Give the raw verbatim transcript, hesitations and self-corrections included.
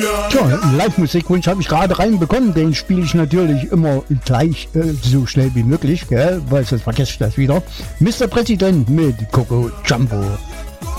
Tja, einen Live-Musikwunsch habe ich gerade reinbekommen. Den spiele ich natürlich immer gleich äh, so schnell wie möglich, gell? Weil sonst vergesse ich das wieder. Mister Präsident mit Coco Jumbo.